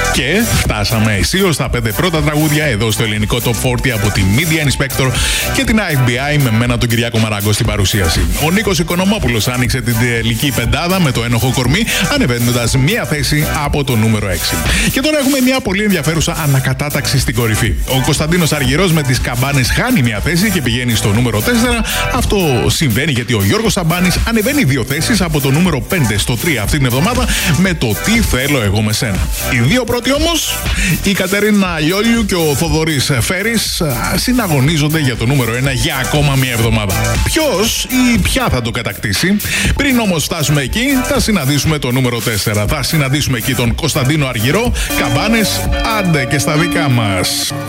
Και φτάσαμε αισίως στα 5 πρώτα τραγούδια εδώ στο ελληνικό Top 40 από τη Media Inspector και την FBI με μένα τον Κυριάκο Μαραγκό στην παρουσίαση. Ο Νίκος Οικονομόπουλος άνοιξε την τελική πεντάδα με το ένοχο κορμί, ανεβαίνοντας μία θέση από το νούμερο 6. Και τώρα έχουμε μια πολύ ενδιαφέρουσα ανακατάταξη στην κορυφή. Ο Κωνσταντίνος Αργυρός με τις Καμπάνες χάνει μια θέση και πηγαίνει στο νούμερο 4. Αυτό συμβαίνει γιατί ο Γιώργος Σαμπάνης ανεβαίνει 2 θέσεις από το νούμερο 5 στο 3 αυτή την εβδομάδα με το Τι θέλω εγώ με σένα. Οι δύο πρώτοι όμως, η Κατερίνα Λιόλιου και ο Θοδωρής Φέρης, συναγωνίζονται για το νούμερο 1 για ακόμα μια εβδομάδα. Ποιος ή ποια θα το κατακτήσει? Πριν όμως φτάσουμε εκεί, θα συναντήσουμε το νούμερο 4. Θα συναντήσουμε εκεί τον Κωνσταντίνο Αργυρό. Καμπάνες, άντε και στα δικά μας.